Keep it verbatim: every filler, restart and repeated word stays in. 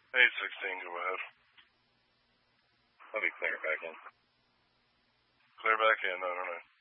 eight sixteen, go ahead. Let me clear it back in. Clear back in, nine oh nine.